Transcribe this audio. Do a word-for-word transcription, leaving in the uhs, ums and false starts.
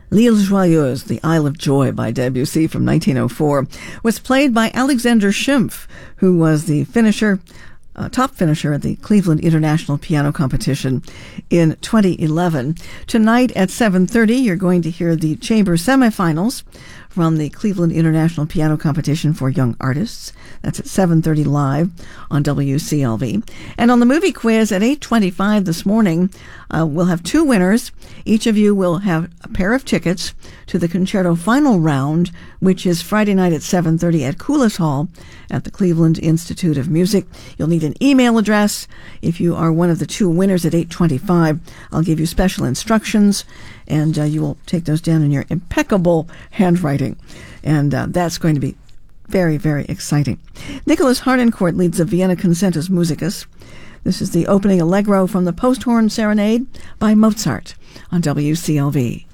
L'Île Joyeuse, The Isle of Joy by Debussy from nineteen oh four, was played by Alexander Schimpf, who was the finisher, uh, top finisher at the Cleveland International Piano Competition in twenty eleven. Tonight at seven thirty, you're going to hear the chamber semifinals from the Cleveland International Piano Competition for Young Artists. That's at seven thirty live on W C L V. And on the movie quiz at eight twenty-five this morning, uh, we'll have two winners. Each of you will have a pair of tickets to the concerto final round, which is Friday night at seven thirty at Coulis Hall at the Cleveland Institute of Music. You'll need an email address. If you are one of the two winners at eight twenty-five, I'll give you special instructions, and uh, you will take those down in your impeccable handwriting. And uh, that's going to be very, very exciting. Nicholas Harnoncourt leads the Vienna Concertus Musicus. This is the opening allegro from the Posthorn Serenade by Mozart on W C L V.